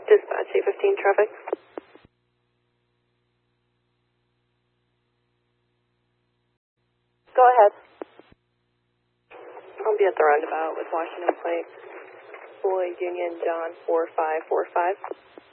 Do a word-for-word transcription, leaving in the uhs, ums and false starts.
Dispatch eight fifteen traffic. Go ahead. I'll be at the roundabout with Washington Plate. Boy Union John four five four five.